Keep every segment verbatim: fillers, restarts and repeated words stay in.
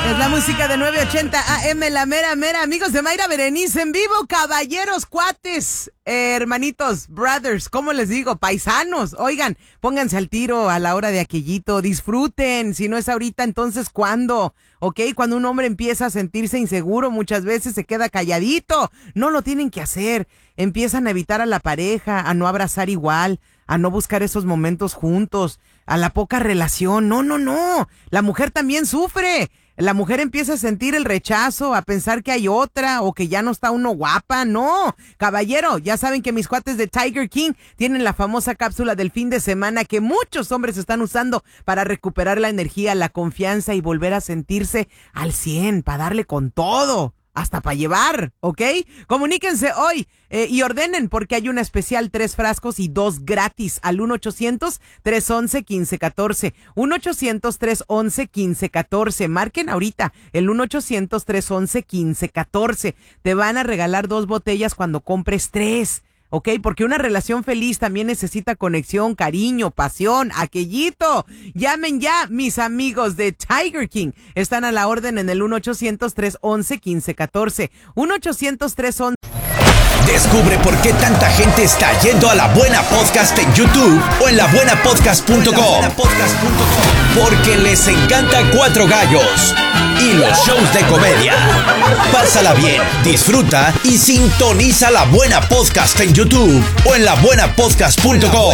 Es la música de nueve ochenta A M, la mera mera. Amigos de Mayra Berenice en vivo, caballeros, cuates, eh, hermanitos, brothers, ¿cómo les digo? Paisanos. Oigan, pónganse al tiro a la hora de aquellito, disfruten. Si no es ahorita, entonces ¿cuándo? ¿Ok? Cuando un hombre empieza a sentirse inseguro, muchas veces se queda calladito. No lo tienen que hacer. Empiezan a evitar a la pareja, a no abrazar igual, a no buscar esos momentos juntos, a la poca relación. No, no, no. La mujer también sufre. La mujer empieza a sentir el rechazo, a pensar que hay otra o que ya no está uno guapa. No, caballero, ya saben que mis cuates de Tiger King tienen la famosa cápsula del fin de semana que muchos hombres están usando para recuperar la energía, la confianza y volver a sentirse al cien, para darle con todo. Hasta para llevar, ¿ok? Comuníquense hoy eh, y ordenen porque hay una especial, tres frascos y dos gratis al uno ochocientos, tres once, quince catorce. uno ochocientos, tres once, quince catorce. Marquen ahorita el uno ochocientos, tres once, quince catorce. Te van a regalar dos botellas cuando compres tres. ¿Ok? Porque una relación feliz también necesita conexión, cariño, pasión, aquellito. Llamen ya, mis amigos de Tiger King. Están a la orden en el uno ochocientos, tres once, quince catorce. uno ochocientos, tres once. Descubre por qué tanta gente está yendo a La Buena Podcast en YouTube o en la buena podcast punto com. Porque les encanta Cuatro Gallos y los shows de comedia. Pásala bien, disfruta y sintoniza La Buena Podcast en YouTube o en la buena podcast punto com.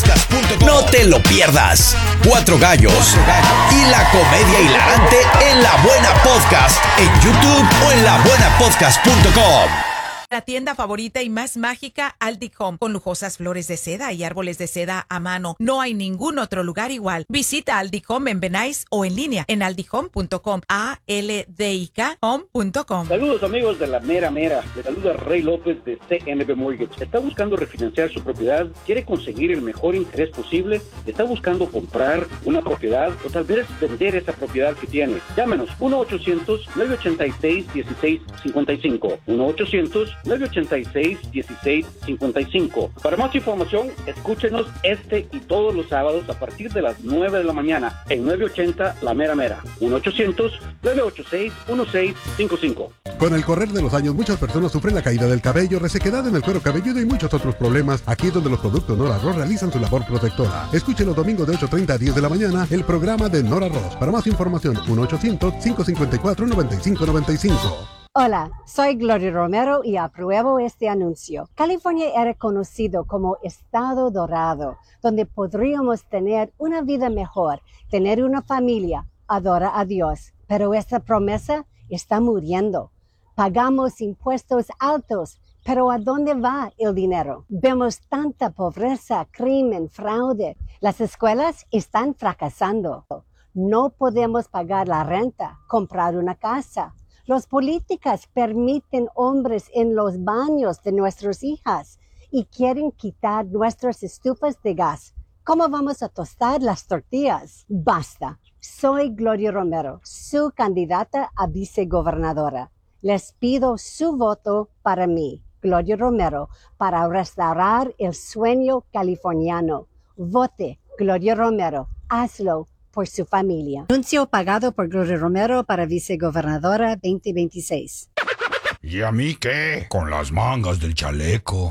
No te lo pierdas. Cuatro Gallos y la comedia hilarante en La Buena Podcast en YouTube o en la buena podcast punto com. La tienda favorita y más mágica, Aldi Home, con lujosas flores de seda y árboles de seda a mano. No hay ningún otro lugar igual. Visita Aldi Home en Benais o en línea en aldi home punto com, A L D I K home punto com. Saludos amigos de la mera mera. Le saluda Rey López de C N B Mortgage. ¿Está buscando refinanciar su propiedad? ¿Quiere conseguir el mejor interés posible? ¿Está buscando comprar una propiedad o tal vez vender esa propiedad que tiene? Llámenos uno ochocientos, nueve ochenta y seis, dieciséis cincuenta y cinco. uno ochocientos, nueve ochenta y seis, dieciséis cincuenta y cinco. Para más información, escúchenos este y todos los sábados a partir de las nueve de la mañana en nueve ochenta La Mera Mera. uno ochocientos, nueve ochenta y seis, dieciséis cincuenta y cinco. Con el correr de los años, muchas personas sufren la caída del cabello, resequedad en el cuero cabelludo y muchos otros problemas. Aquí es donde los productos Nora Ross realizan su labor protectora. Escuchen los domingos de ocho treinta a diez de la mañana el programa de Nora Ross. Para más información, uno ochocientos, cinco cinco cuatro, nueve cinco nueve cinco. Hola, soy Gloria Romero y apruebo este anuncio. California era conocido como Estado Dorado, donde podríamos tener una vida mejor, tener una familia, adorar a Dios. Pero esta promesa está muriendo. Pagamos impuestos altos, pero ¿a dónde va el dinero? Vemos tanta pobreza, crimen, fraude. Las escuelas están fracasando. No podemos pagar la renta, comprar una casa. Los políticos permiten hombres en los baños de nuestras hijas y quieren quitar nuestras estufas de gas. ¿Cómo vamos a tostar las tortillas? Basta. Soy Gloria Romero, su candidata a vicegobernadora. Les pido su voto para mí, Gloria Romero, para restaurar el sueño californiano. Vote, Gloria Romero. Hazlo por su familia. Anuncio pagado por Gloria Romero para vicegobernadora veinte veintiséis. ¿Y a mí qué? Con las mangas del chaleco.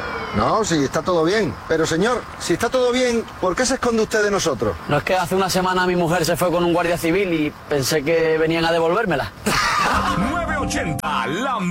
No, sí, está todo bien. Pero señor, si está todo bien, ¿por qué se esconde usted de nosotros? No es que hace una semana mi mujer se fue con un guardia civil y pensé que venían a devolvérmela. nueve ochenta, la